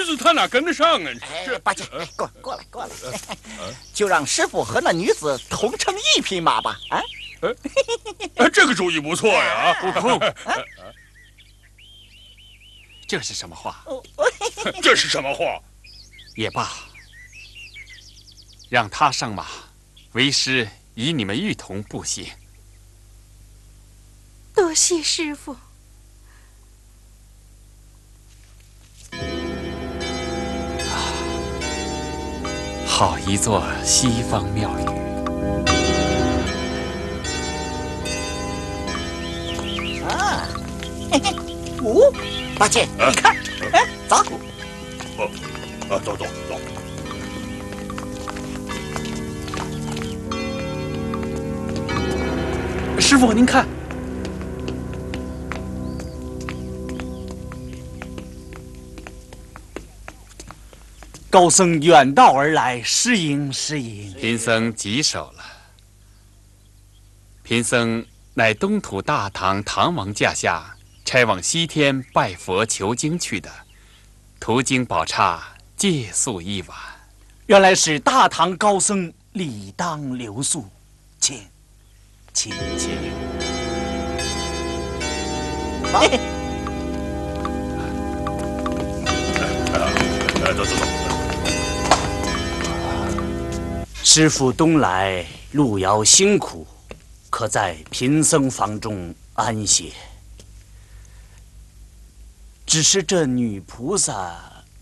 子他哪跟得上啊？ 这八戒，过来，就让师傅和那女子同乘一匹马吧。啊， 这个主意不错呀！ 悟空，这是什么话？ 这是什么话？ 也罢，让他上马，为师与你们一同步行。 多谢师傅。 好一座西方庙宇！ 啊，嘿嘿，八戒，你看，走。 走。 师傅，您看。高僧远道而来，失迎。 贫僧棘手了。贫僧乃东土大唐唐王驾下差往西天拜佛求经去的，途经宝刹借宿一晚。 原来是大唐高僧，理当留宿，请。 好。 走。 师傅东来，路遥辛苦，可在贫僧房中安歇。只是这女菩萨……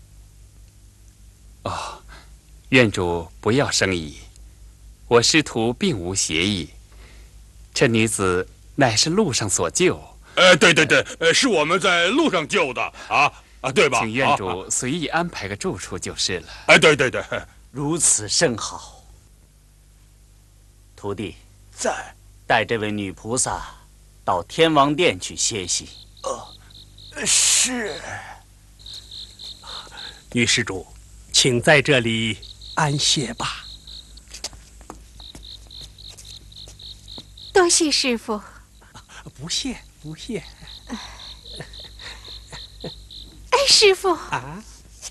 哦，院主不要生疑，我师徒并无邪意。这女子乃是路上所救。 对，是我们在路上救的啊，对吧？ 请院主随意安排个住处就是了。 对， 如此甚好。徒弟， 在带这位女菩萨到天王殿去歇息。 是。 女施主，请在这里安歇吧。 多谢师傅。 不谢。 哎，师傅啊，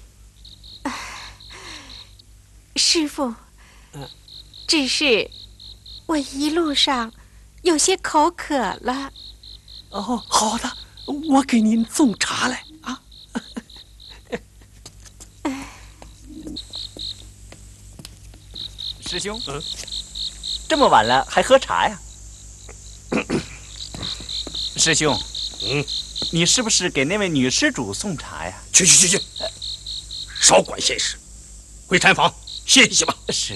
师傅，只是我一路上有些口渴了。 哦，好的，我给您送茶来啊。 师兄，这么晚了还喝茶呀？师兄，你是不是给那位女施主送茶呀？ 去，少管闲事，回禅房歇息吧。 是。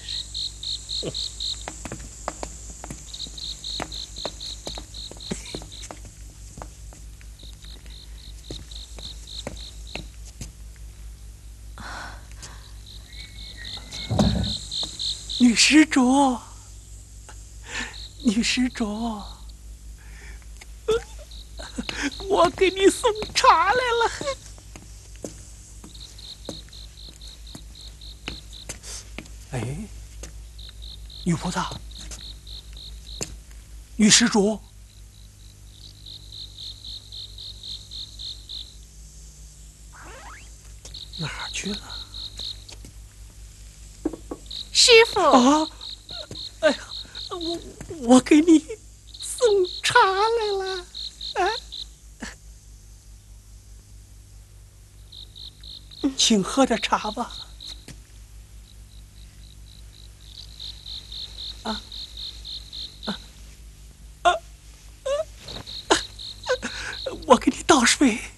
女施主，我给你送茶来了。哎，女菩萨，女施主，哪儿去了？ 师傅啊！哎呀，我给你送茶来了。请喝点茶吧。我给你倒水。